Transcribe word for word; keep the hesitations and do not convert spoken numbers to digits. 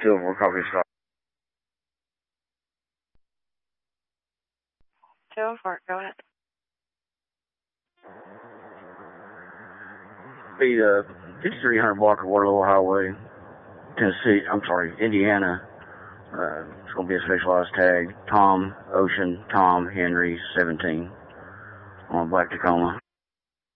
two four, copy stop. two four, go ahead. Be the fifty-three hundred block of Waterloo Highway, Tennessee, I'm sorry, Indiana. Uh, it's going to be a specialized tag. Tom, Ocean, Tom, Henry, seventeen. On Black Tacoma.